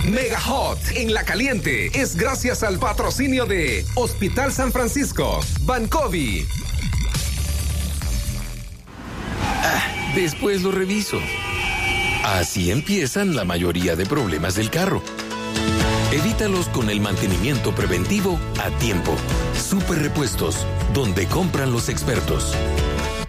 Mega Hot en La Caliente es gracias al patrocinio de Hospital San Francisco, Bancovi. Después lo reviso. Así empiezan la mayoría de problemas del carro. Evítalos con el mantenimiento preventivo a tiempo. Super Repuestos, donde compran los expertos.